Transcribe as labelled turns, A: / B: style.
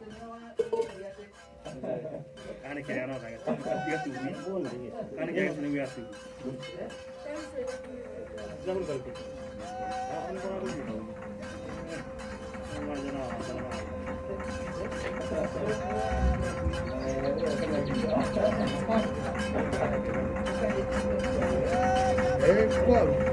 A: Kan kaya ano kaya tiga tubi kan kaya sini biar tubi jangan balik apa nih kalau gitu marjana marjana